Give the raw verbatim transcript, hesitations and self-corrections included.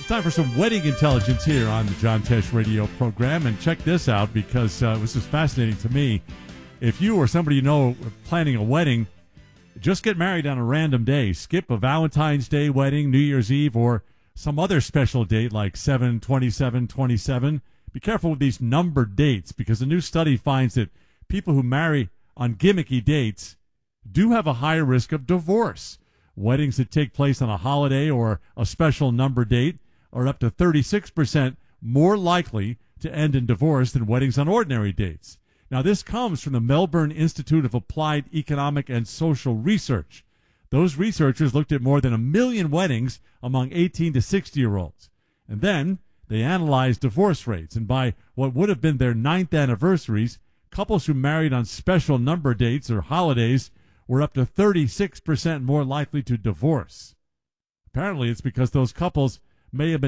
It's time for some wedding intelligence here on the John Tesh radio program. And check this out, because uh, this is fascinating to me. If you or somebody you know are planning a wedding, just get married on a random day. Skip a Valentine's Day wedding, New Year's Eve, or some other special date like seven twenty-seven twenty-seven. Be careful with these numbered dates, because a new study finds that people who marry on gimmicky dates do have a higher risk of divorce. Weddings that take place on a holiday or a special number date are up to thirty-six percent more likely to end in divorce than weddings on ordinary dates. Now, this comes from the Melbourne Institute of Applied Economic and Social Research. Those researchers looked at more than a million weddings among eighteen to sixty-year-olds. And then they analyzed divorce rates. And by what would have been their ninth anniversaries, couples who married on special number dates or holidays were up to thirty-six percent more likely to divorce. Apparently, it's because those couples may have been